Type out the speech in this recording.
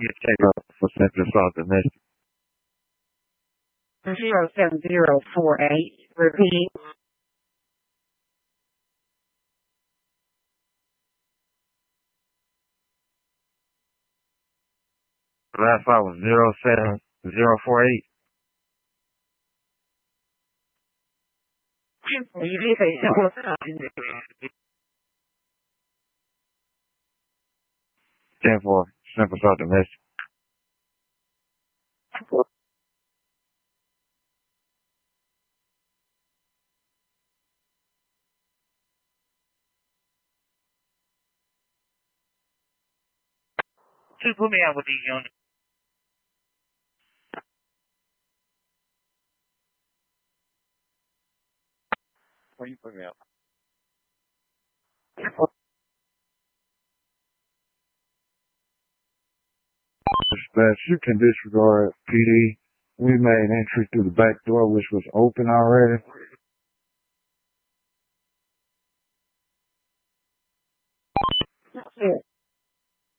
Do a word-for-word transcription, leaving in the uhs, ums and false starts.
You take up for simple assault domestic. Zero seven zero four eight. Repeat. Last file was zero seven zero four eight. You did say ten for simple assault domestic. Just put me out with these units. Where you put me out? Dispatch, you can disregard P D. We made entry through the back door, which was open already. That's it.